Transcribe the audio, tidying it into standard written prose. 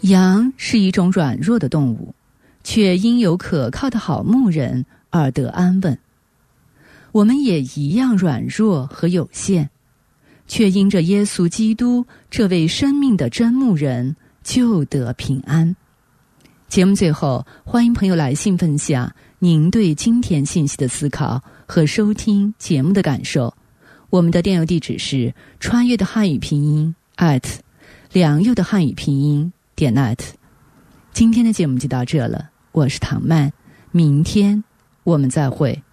羊是一种软弱的动物，却因有可靠的好牧人而得安稳。我们也一样软弱和有限，却因着耶稣基督这位生命的真牧人，就得平安。节目最后，欢迎朋友来信分享您对今天信息的思考和收听节目的感受。我们的电邮地址是穿越的汉语拼音良佑的汉语拼音.net。今天的节目就到这了，我是唐曼，明天我们再会。